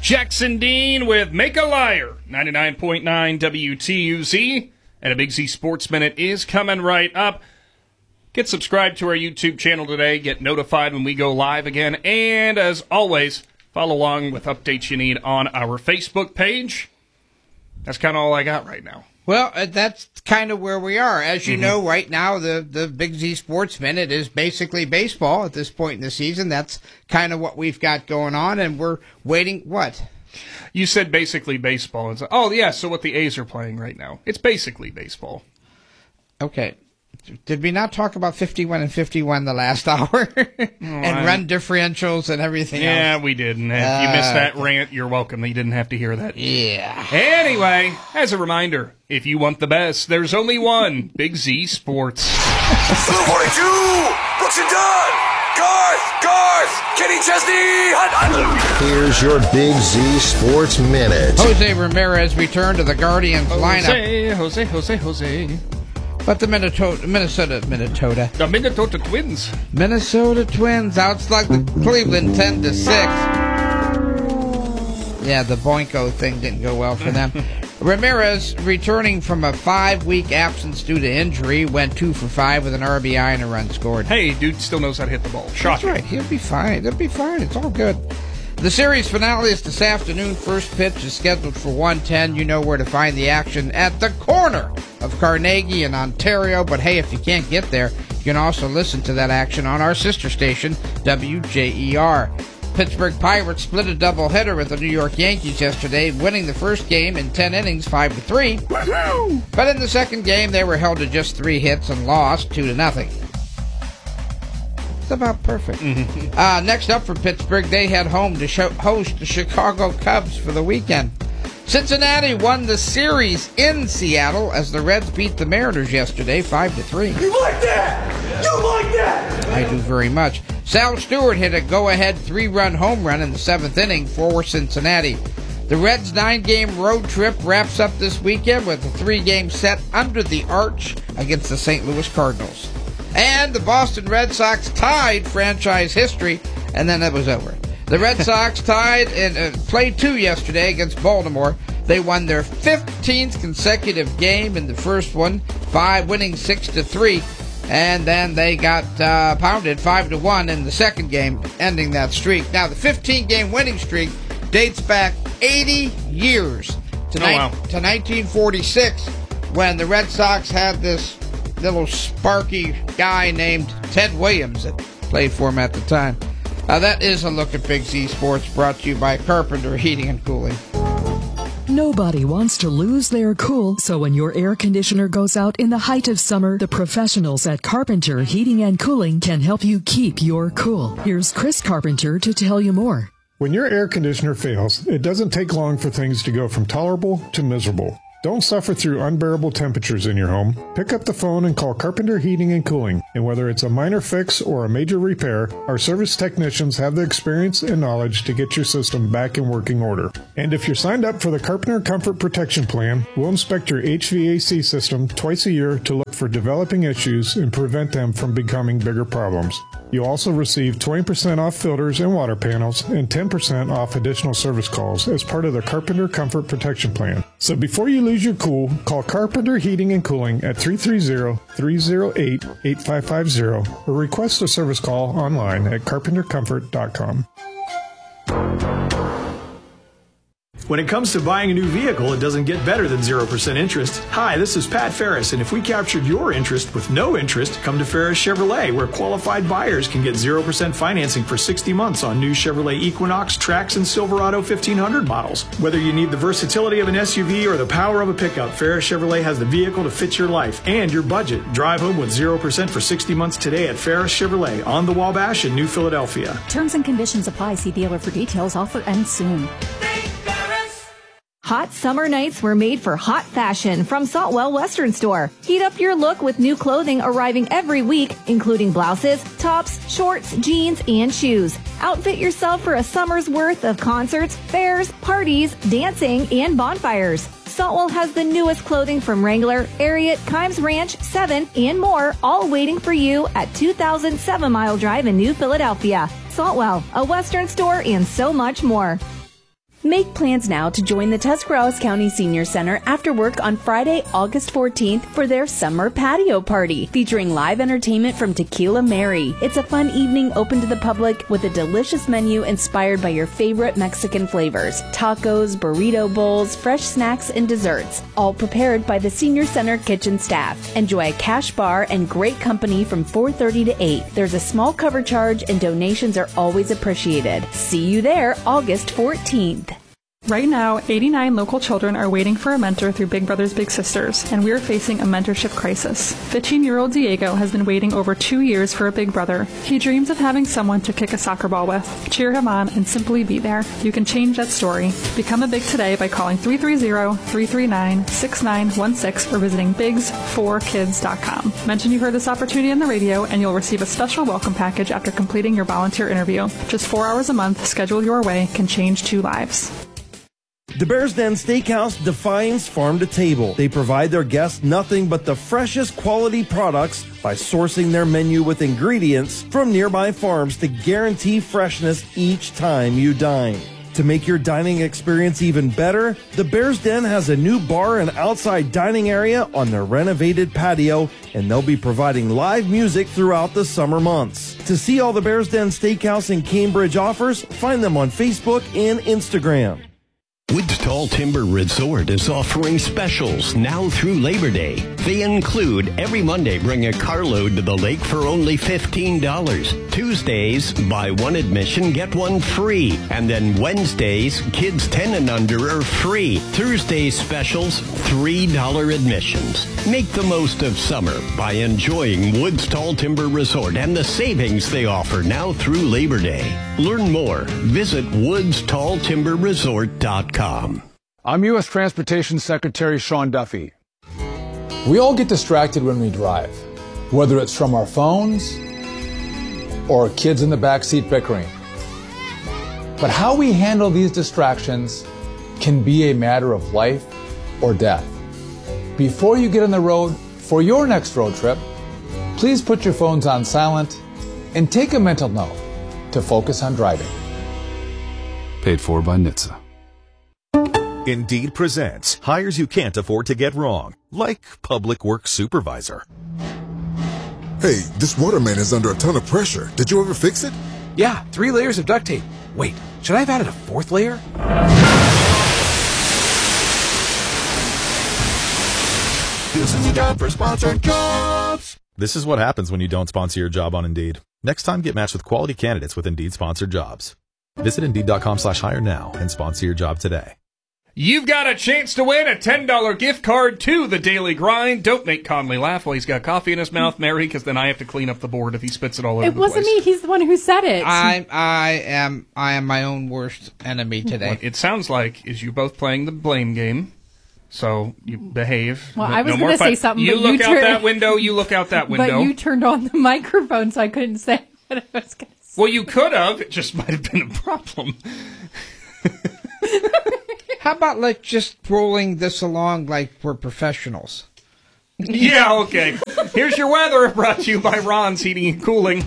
Jackson Dean with Make a Liar, 99.9 WTUZ, and a Big Z Sports Minute is coming right up. Get subscribed to our YouTube channel today, get notified when we go live again, and as always, follow along with updates you need on our Facebook page. That's kind of all I got right now. Well, that's kind of where we are. As you know, right now, the Big Z Sports Minute is basically baseball at this point in the season. That's kind of what we've got going on, and we're waiting. What? You said basically baseball. It's, oh, yeah, so what the A's are playing right now. It's basically baseball. Okay. Did we not talk about 51 and 51 the last hour? And run differentials and everything else? Yeah, we did. And if you missed that rant, you're welcome. You didn't have to hear that. Yeah. Anyway, as a reminder, if you want the best, there's only one Big Z Sports. Blue 42, Brooks and Dunn, Garth, Kenny Chesney, Hunt. Here's your Big Z Sports Minute. Jose Ramirez returned to the Guardians lineup. Jose. But the Minnesota Twins. Minnesota Twins outslug the Cleveland 10-6. Yeah, the Boinko thing didn't go well for them. Ramirez, returning from a 5-week absence due to injury, went 2 for 5 with an RBI and a run scored. Hey, dude still knows how to hit the ball. That's right. He'll be fine. It's all good. The series finale is this afternoon. First pitch is scheduled for 1:10. You know where to find the action at the corner of Carnegie in Ontario. But hey, if you can't get there, you can also listen to that action on our sister station, WJER. Pittsburgh Pirates split a doubleheader with the New York Yankees yesterday, winning the first game in 10 innings, 5-3. But in the second game, they were held to just 3 hits and lost 2-0. About perfect. Next up for Pittsburgh, they head home to host the Chicago Cubs for the weekend. Cincinnati won the series in Seattle as the Reds beat the Mariners yesterday 5-3. You like that? You like that? I do very much. Sal Stewart hit a go-ahead 3-run home run in the 7th inning for Cincinnati. The Reds' 9-game road trip wraps up this weekend with a 3-game set under the arch against the St. Louis Cardinals. And the Boston Red Sox tied franchise history, and then it was over. The Red Sox tied and played 2 yesterday against Baltimore. They won their 15th consecutive game in the first one, winning 6-3, and then they got pounded 5-1 in the second game, ending that streak. Now, the 15-game winning streak dates back 80 years to 1946, when the Red Sox had this little sparky guy named Ted Williams that played for him at the time. That is a look at Big Z Sports, brought to you by Carpenter Heating and Cooling. Nobody wants to lose their cool, so when your air conditioner goes out in the height of summer, the professionals at Carpenter Heating and Cooling can help you keep your cool. Here's Chris Carpenter to tell you more. When your air conditioner fails, it doesn't take long for things to go from tolerable to miserable. Don't suffer through unbearable temperatures in your home. Pick up the phone and call Carpenter Heating and Cooling. And whether it's a minor fix or a major repair, our service technicians have the experience and knowledge to get your system back in working order. And if you're signed up for the Carpenter Comfort Protection Plan, we'll inspect your HVAC system twice a year to look for developing issues and prevent them from becoming bigger problems. You'll also receive 20% off filters and water panels and 10% off additional service calls as part of the Carpenter Comfort Protection Plan. So before you lose your cool, call Carpenter Heating and Cooling at 330-308-8550 or request a service call online at carpentercomfort.com. When it comes to buying a new vehicle, it doesn't get better than 0% interest. Hi, this is Pat Ferris, and if we captured your interest with no interest, come to Ferris Chevrolet, where qualified buyers can get 0% financing for 60 months on new Chevrolet Equinox, Trax, and Silverado 1500 models. Whether you need the versatility of an SUV or the power of a pickup, Ferris Chevrolet has the vehicle to fit your life and your budget. Drive home with 0% for 60 months today at Ferris Chevrolet on the Wabash in New Philadelphia. Terms and conditions apply. See dealer for details. Offer ends soon. Hot summer nights were made for hot fashion from Saltwell Western Store. Heat up your look with new clothing arriving every week, including blouses, tops, shorts, jeans, and shoes. Outfit yourself for a summer's worth of concerts, fairs, parties, dancing, and bonfires. Saltwell has the newest clothing from Wrangler, Ariat, Kimes Ranch, 7, and more, all waiting for you at 2007 Mile Drive in New Philadelphia. Saltwell, a Western store, and so much more. Make plans now to join the Tuscarawas County Senior Center after work on Friday, August 14th for their summer patio party, featuring live entertainment from Tequila Mary. It's a fun evening open to the public with a delicious menu inspired by your favorite Mexican flavors, tacos, burrito bowls, fresh snacks, and desserts, all prepared by the Senior Center kitchen staff. Enjoy a cash bar and great company from 4:30 to 8. There's a small cover charge and donations are always appreciated. See you there August 14th. Right now, 89 local children are waiting for a mentor through Big Brothers Big Sisters, and we're facing a mentorship crisis. 15-year-old Diego has been waiting over 2 years for a big brother. He dreams of having someone to kick a soccer ball with. Cheer him on and simply be there. You can change that story. Become a Big today by calling 330-339-6916 or visiting bigs4kids.com. Mention you heard this opportunity on the radio, and you'll receive a special welcome package after completing your volunteer interview. Just 4 hours a month, scheduled your way, can change 2 lives. The Bears Den Steakhouse defines farm to table. They provide their guests nothing but the freshest quality products by sourcing their menu with ingredients from nearby farms to guarantee freshness each time you dine. To make your dining experience even better, the Bears Den has a new bar and outside dining area on their renovated patio, and they'll be providing live music throughout the summer months. To see all the Bears Den Steakhouse in Cambridge offers, find them on Facebook and Instagram. Woods Tall Timber Resort is offering specials now through Labor Day. They include every Monday bring a carload to the lake for only $15. Tuesdays, buy one admission, get one free. And then Wednesdays, kids 10 and under are free. Thursday specials, $3 admissions. Make the most of summer by enjoying Woods Tall Timber Resort and the savings they offer now through Labor Day. Learn more. Visit woodstalltimberresort.com. I'm U.S. Transportation Secretary Sean Duffy. We all get distracted when we drive, whether it's from our phones or kids in the backseat bickering. But how we handle these distractions can be a matter of life or death. Before you get on the road for your next road trip, please put your phones on silent and take a mental note to focus on driving. Paid for by NHTSA. Indeed presents hires you can't afford to get wrong, like public works supervisor. Hey, this waterman is under a ton of pressure. Did you ever fix it? Yeah, 3 layers of duct tape. Wait, should I have added a 4th layer? This is a job for sponsored jobs. This is what happens when you don't sponsor your job on Indeed. Next time, get matched with quality candidates with Indeed sponsored jobs. Visit Indeed.com/hire now and sponsor your job today. You've got a chance to win a $10 gift card to The Daily Grind. Don't make Conley laugh while he's got coffee in his mouth, Mary, because then I have to clean up the board if he spits it all over the place. It wasn't me. He's the one who said it. I am my own worst enemy today. What it sounds like is you both playing the blame game. So you behave. Well, I was going to say something. You look out that window. You look out that window. But you turned on the microphone, so I couldn't say what I was going to say. Well, you could have. It just might have been a problem. How about like just rolling this along like we're professionals? Yeah, okay. Here's your weather, brought to you by Ron's Heating and Cooling.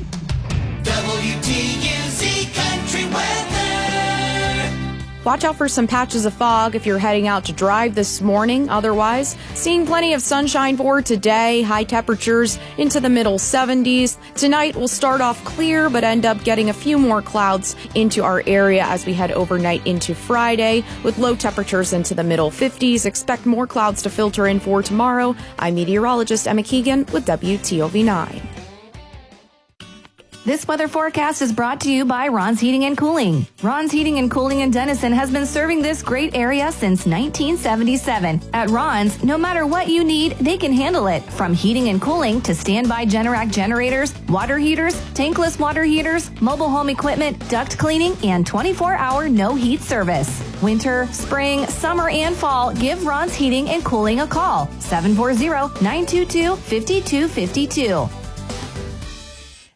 WTUZ Country Weather. Watch out for some patches of fog if you're heading out to drive this morning. Otherwise, seeing plenty of sunshine for today. High temperatures into the middle 70s. Tonight will start off clear, but end up getting a few more clouds into our area as we head overnight into Friday. With low temperatures into the middle 50s. Expect more clouds to filter in for tomorrow. I'm meteorologist Emma Keegan with WTOV9. This weather forecast is brought to you by Ron's Heating and Cooling. Ron's Heating and Cooling in Denison has been serving this great area since 1977. At Ron's, no matter what you need, they can handle it. From heating and cooling to standby Generac generators, water heaters, tankless water heaters, mobile home equipment, duct cleaning, and 24-hour no-heat service. Winter, spring, summer, and fall, give Ron's Heating and Cooling a call. 740-922-5252.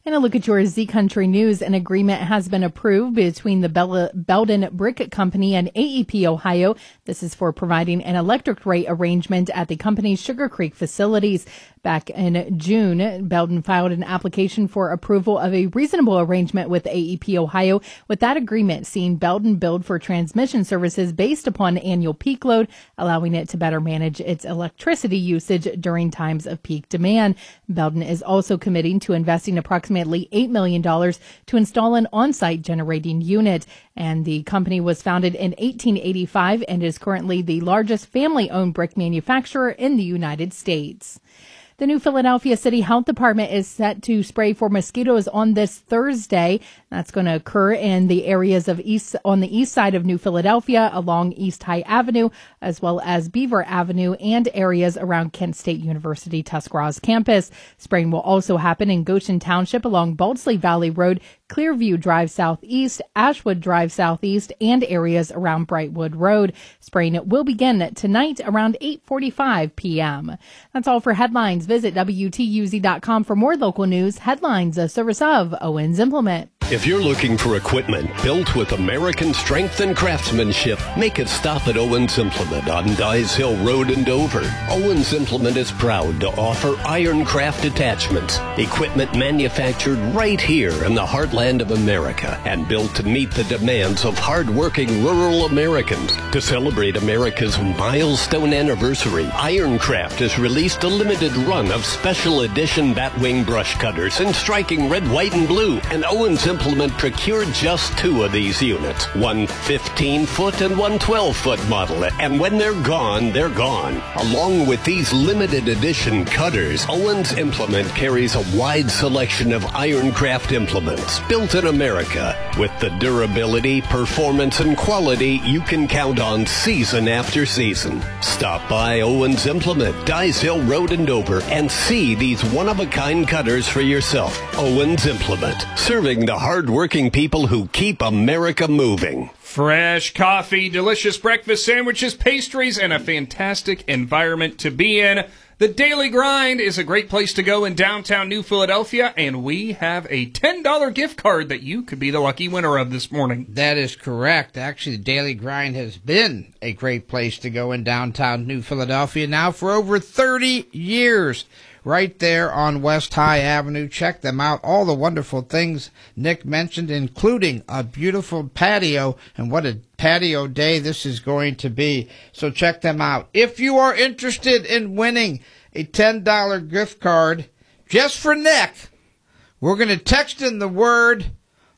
And a look at your Z Country News. An agreement has been approved between the Belden Brick Company and AEP Ohio. This is for providing an electric rate arrangement at the company's Sugar Creek facilities. Back in June, Belden filed an application for approval of a reasonable arrangement with AEP Ohio. With that agreement, seeing Belden build for transmission services based upon annual peak load, allowing it to better manage its electricity usage during times of peak demand. Belden is also committing to investing approximately $8 million to install an on-site generating unit. And the company was founded in 1885 and is currently the largest family-owned brick manufacturer in the United States. The new Philadelphia City Health Department is set to spray for mosquitoes on this Thursday. That's going to occur in the areas of on the east side of New Philadelphia, along East High Avenue, as well as Beaver Avenue, and areas around Kent State University Tuscarawas campus. Spraying will also happen in Goshen Township along Baldsley Valley Road, Clearview Drive Southeast, Ashwood Drive Southeast, and areas around Brightwood Road. Spraying will begin tonight around 8:45 p.m. That's all for headlines. Visit WTUZ.com for more local news. Headlines, a service of Owens Implement. If you're looking for equipment built with American strength and craftsmanship, make it stop at Owens Implement on Dyes Hill Road in Dover. Owens Implement is proud to offer Ironcraft attachments, equipment manufactured right here in the heartland of America and built to meet the demands of hard-working rural Americans. To celebrate America's milestone anniversary, Ironcraft has released a limited run of special edition Batwing brush cutters in striking red, white, and blue, and Owens Implement procured just 2 of these units, one 15-foot and one 12-foot model, and when they're gone, they're gone. Along with these limited edition cutters, Owens Implement carries a wide selection of Ironcraft implements built in America with the durability, performance, and quality you can count on season after season. Stop by Owens Implement, Dyes Hill Road in Dover, and see these one-of-a-kind cutters for yourself. Owens Implement, serving the hard-working people who keep America moving. Fresh coffee, delicious breakfast sandwiches, pastries, and a fantastic environment to be in. The Daily Grind is a great place to go in downtown New Philadelphia, and we have a $10 gift card that you could be the lucky winner of this morning. That is correct. Actually, the Daily Grind has been a great place to go in downtown New Philadelphia now for over 30 years. Right there on West High Avenue. Check them out. All the wonderful things Nick mentioned, including a beautiful patio. And what a patio day this is going to be. So check them out. If you are interested in winning a $10 gift card just for Nick, we're going to text in the word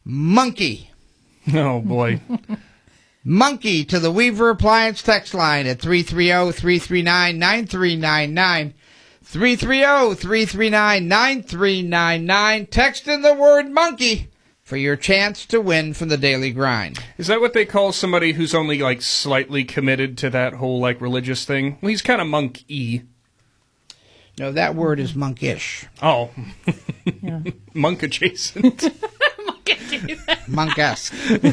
monkey. Oh, boy. Monkey to the Weaver Appliance text line at 330-339-9399. 330-339-9399. Text in the word monkey for your chance to win from the Daily Grind. Is that what they call somebody who's only, like, slightly committed to that whole, like, religious thing? Well, he's kind of monk-y. No, that word is monkish. Oh. Yeah. Monk-adjacent. Monk-esque.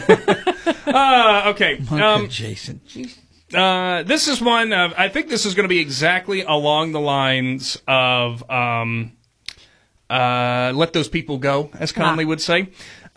Okay. Monk-adjacent. Jeez. This is one I think this is going to be exactly along the lines of let those people go, as Conley would say.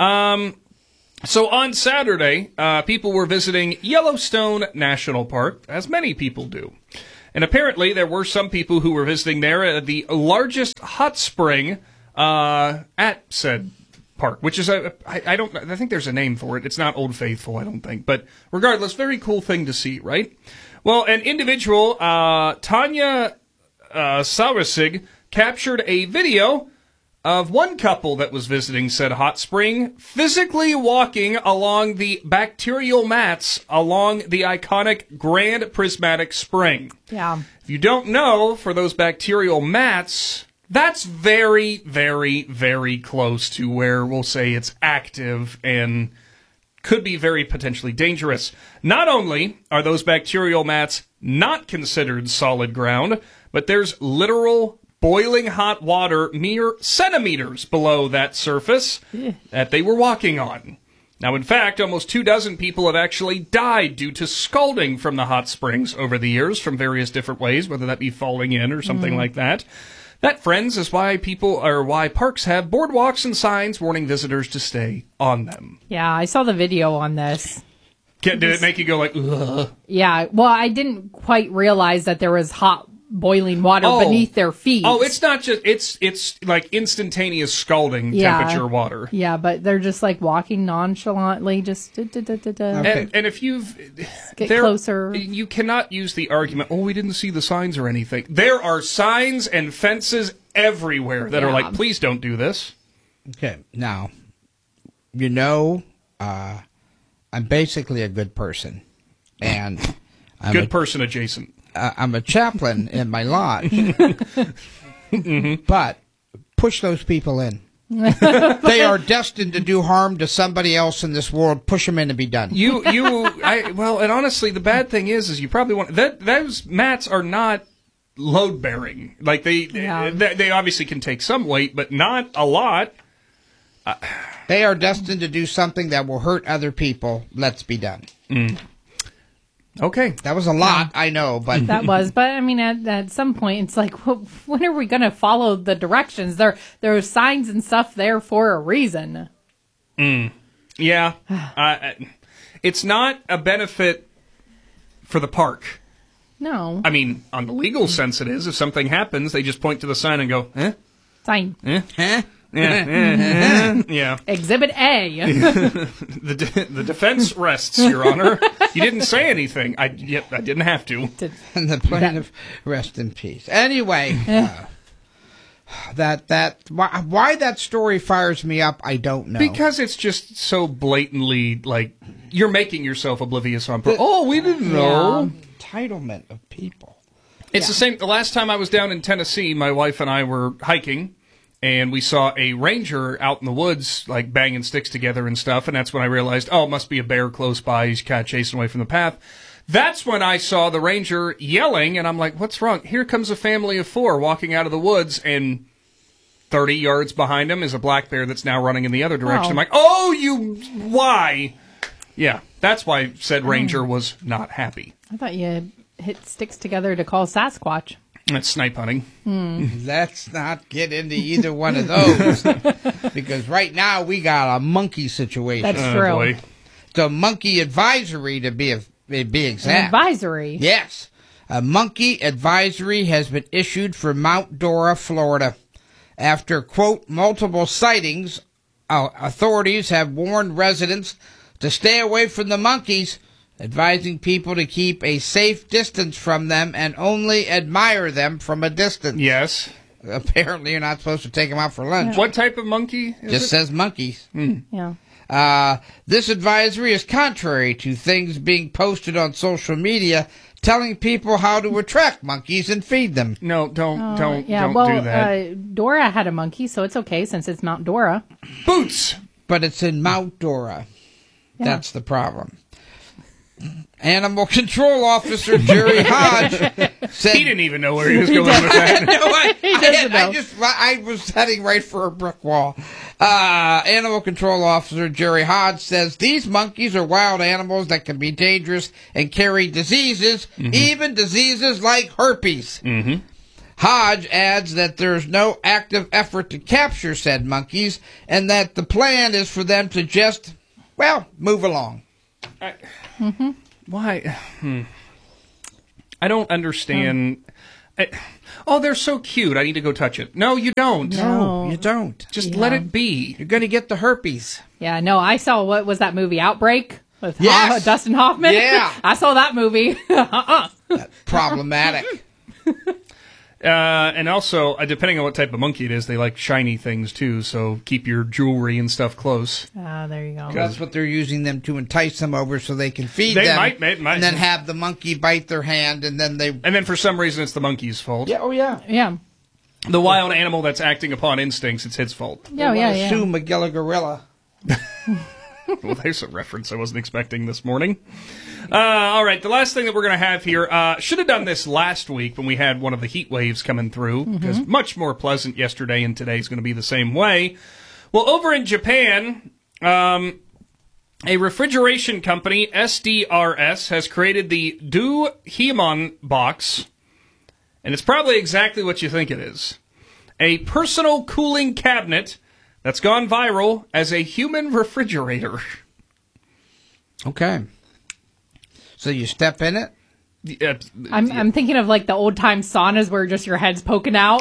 So on Saturday, people were visiting Yellowstone National Park, as many people do. And apparently there were some people who were visiting there, the largest hot spring at said park, which is I think there's a name for it. It's not Old Faithful, I don't think. But regardless, very cool thing to see, right? Well, an individual, Tanya Saurasig, captured a video of one couple that was visiting said hot spring physically walking along the bacterial mats along the iconic Grand Prismatic Spring. Yeah. If you don't know, for those bacterial mats, that's very, very, very close to where we'll say it's active and could be very potentially dangerous. Not only are those bacterial mats not considered solid ground, but there's literal boiling hot water mere centimeters below that surface that they were walking on. Now, in fact, almost 24 people have actually died due to scalding from the hot springs over the years from various different ways, whether that be falling in or something like that. That, friends, is why why parks have boardwalks and signs warning visitors to stay on them. Yeah, I saw the video on this. Did it make you go like, ugh? Yeah, well, I didn't quite realize that there was hot boiling water beneath their feet. Oh, it's not just, it's like instantaneous scalding temperature water. Yeah, but they're just like walking nonchalantly, just And if get closer. You cannot use the argument, we didn't see the signs or anything. There are signs and fences everywhere that are like, please don't do this. Okay, now, I'm basically a good person. And I'm good person adjacent. I'm a chaplain in my lodge. But push those people in. They are destined to do harm to somebody else in this world. Push them in to be done. And honestly, the bad thing is you probably want those mats are not load bearing. Like they obviously can take some weight, but not a lot. They are destined to do something that will hurt other people. Let's be done. Okay. That was a lot, I know, but... That was, but I mean, at some point, it's like, when are we going to follow the directions? There are signs and stuff there for a reason. Yeah. It's not a benefit for the park. No. I mean, on the legal sense it is. If something happens, they just point to the sign and go, eh? Sign. Eh? Eh? Yeah. Exhibit A. The defense rests, Your Honor. You didn't say anything. I didn't have to. And the plaintiff rest in peace. Anyway, why that story fires me up, I don't know. Because it's just so blatantly like you're making yourself oblivious on purpose. We didn't know. Entitlement of people. It's the same. The last time I was down in Tennessee, my wife and I were hiking. And we saw a ranger out in the woods, like banging sticks together and stuff. And that's when I realized, it must be a bear close by. He's kind of chasing away from the path. That's when I saw the ranger yelling. And I'm like, what's wrong? Here comes a family of 4 walking out of the woods. And 30 yards behind him is a black bear that's now running in the other direction. I'm like, why? Yeah, that's why said ranger was not happy. I thought you hit sticks together to call Sasquatch. That's snipe hunting. Let's not get into either one of those. Because right now we got a monkey situation. That's true. Boy. It's a monkey advisory to be exact. An advisory? Yes. A monkey advisory has been issued for Mount Dora, Florida. After, quote, multiple sightings, authorities have warned residents to stay away from the monkeys, advising people to keep a safe distance from them and only admire them from a distance. Yes. Apparently you're not supposed to take them out for lunch. What type of monkey is Just it? says monkeys. Yeah. This advisory is contrary to things being posted on social media telling people how to attract monkeys and feed them. No, don't do that. Dora had a monkey, so it's okay since it's Mount Dora. Boots! But it's in Mount Dora. Yeah. That's the problem. Animal Control Officer Jerry Hodge said... He didn't even know where he was going with that. I was heading right for a brick wall. Animal Control Officer Jerry Hodge says these monkeys are wild animals that can be dangerous and carry diseases, even diseases like herpes. Hodge adds that there's no active effort to capture said monkeys and that the plan is for them to just, move along. Why? I don't understand. They're so cute. I need to go touch it. No, you don't. No, you don't. Just let it be. You're going to get the herpes. Yeah, no, I saw, what was that movie, Outbreak? With Yes. Dustin Hoffman? Yeah. I saw that movie. Problematic. And also, depending on what type of monkey it is, they like shiny things too, so keep your jewelry and stuff close. There you go. That's what they're using them to entice them over so they can feed them. Might. And then have the monkey bite their hand, and then for some reason it's the monkey's fault. Yeah, Yeah. The wild animal that's acting upon instincts, it's his fault. Yeah. Sue McGilla Gorilla. Well, there's a reference I wasn't expecting this morning. All right, the last thing that we're going to have here, should have done this last week when we had one of the heat waves coming through, because much more pleasant yesterday, and today's going to be the same way. Well, over in Japan, a refrigeration company, SDRS, has created the Do Himon box, and it's probably exactly what you think it is. a personal cooling cabinet that's gone viral as a human refrigerator. Okay. So you step in it? I'm thinking of like the old time saunas where just your head's poking out.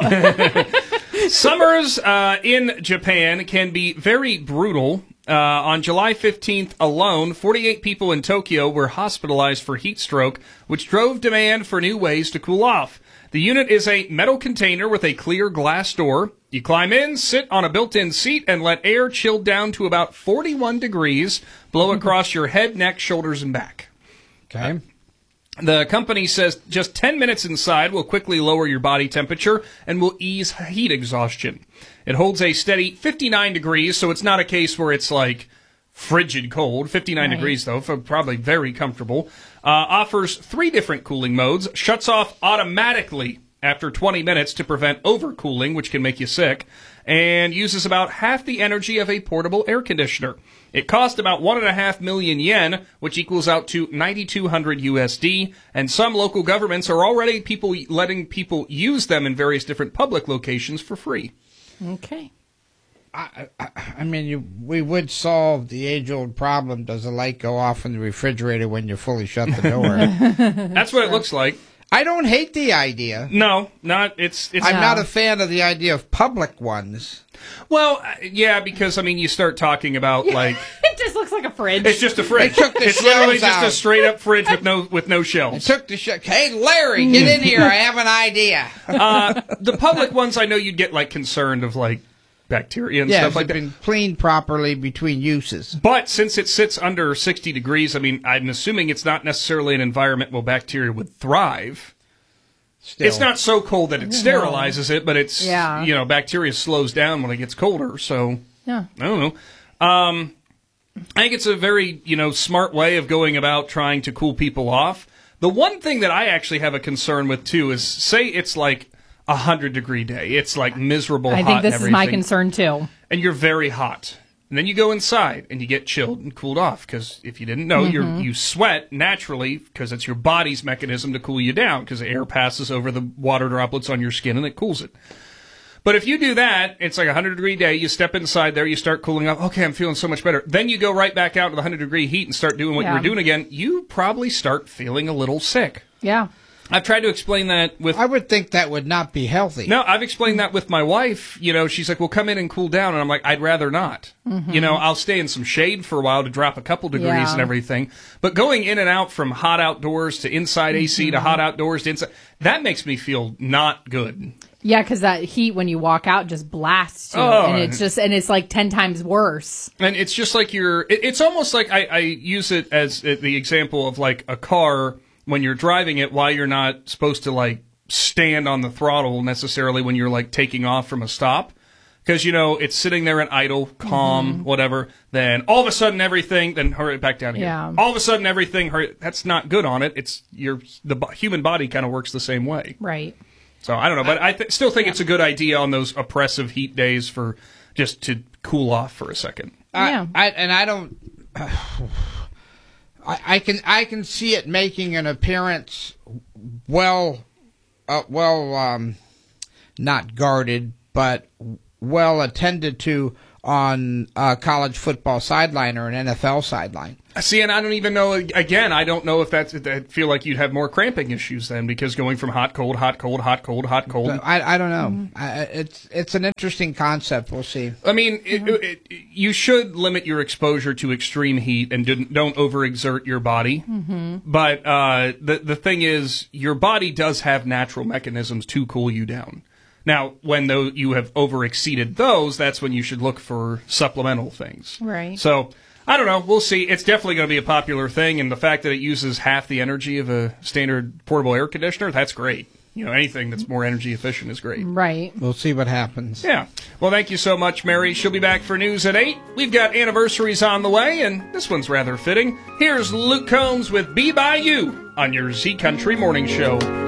Summers in Japan can be very brutal. On July 15th alone, 48 people in Tokyo were hospitalized for heat stroke, which drove demand for new ways to cool off. The unit is a metal container with a clear glass door. You climb in, sit on a built-in seat, and let air chill down to about 41 degrees blow across your head, neck, shoulders, and back. Okay. The company says just 10 minutes inside will quickly lower your body temperature and will ease heat exhaustion. It holds a steady 59 degrees, so it's not a case where it's like frigid cold. 59 degrees, though, probably very comfortable. Offers 3 different cooling modes. Shuts off automatically after 20 minutes to prevent overcooling, which can make you sick. And uses about half the energy of a portable air conditioner. It cost about 1.5 million yen, which equals out to 9,200 USD. And some local governments are already letting people use them in various different public locations for free. Okay. I mean, we would solve the age-old problem, does the light go off in the refrigerator when you fully shut the door? That's what it looks like. I don't hate the idea. No, it's I'm not a fan of the idea of public ones. Well, yeah, because, I mean, you start talking about, like... It just looks like a fridge. It's just a fridge. They took the It's literally shelves just a out. straight-up fridge with no shelves. They took the Hey, Larry, get in here. I have an idea. The public ones, I know you'd get, like, concerned of, like, bacteria and stuff like that. Been cleaned properly between uses. But since it sits under 60 degrees, I mean, I'm assuming it's not necessarily an environment where bacteria would thrive. Still. It's not so cold that it sterilizes it, but it's, bacteria slows down when it gets colder, so yeah. I don't know. I think it's a very, smart way of going about trying to cool people off. The one thing that I actually have a concern with, too, is say it's like 100-degree day. It's like miserable hot I think this and is my everything. concern, too. And you're very hot. And then you go inside and you get chilled and cooled off because if you didn't know, you sweat naturally because it's your body's mechanism to cool you down because air passes over the water droplets on your skin and it cools it. But if you do that, it's like a 100-degree day, you step inside there, you start cooling off, okay, I'm feeling so much better. Then you go right back out to the 100-degree heat and start doing what you were doing again, you probably start feeling a little sick. Yeah. I've tried to explain that with... I would think that would not be healthy. No, I've explained that with my wife. She's like, well, come in and cool down. And I'm like, I'd rather not. I'll stay in some shade for a while to drop a couple degrees and everything. But going in and out from hot outdoors to inside AC to hot outdoors to inside, that makes me feel not good. Yeah, because that heat when you walk out just blasts you. And it's like 10 times worse. And it's just like it's almost like I use it as the example of like a car when you're driving it, why you're not supposed to like stand on the throttle necessarily when you're like taking off from a stop. Because, it's sitting there in idle, calm, whatever. Then all of a sudden everything, then hurry it back down here. Yeah. All of a sudden everything, that's not good on it. It's the human body kind of works the same way. Right. So I don't know, but I still think it's a good idea on those oppressive heat days for just to cool off for a second. I can see it making an appearance not guarded, but well attended to on a college football sideline or an NFL sideline. See, and I don't even know, again, I don't know if I feel like you'd have more cramping issues then, because going from hot, cold, hot, cold, hot, cold, hot, cold. I don't know. It's an interesting concept. We'll see. I mean, you should limit your exposure to extreme heat and don't overexert your body. But the thing is, your body does have natural mechanisms to cool you down. Now, when you have overexceeded those, that's when you should look for supplemental things. Right. So, I don't know. We'll see. It's definitely going to be a popular thing, and the fact that it uses half the energy of a standard portable air conditioner, that's great. Anything that's more energy efficient is great. Right. We'll see what happens. Yeah. Well, thank you so much, Mary. She'll be back for news at 8. We've got anniversaries on the way, and this one's rather fitting. Here's Luke Combs with Be By You on your Z Country Morning Show.